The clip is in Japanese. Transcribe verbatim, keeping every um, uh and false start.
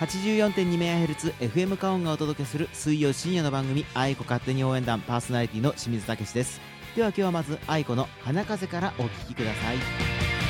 はちじゅうよんてんにメガヘルツ エフエム カオンがお届けする水曜深夜の番組、愛子勝手に応援団、パーソナリティの清水武です。では今日はまず愛子の花風からお聞きください。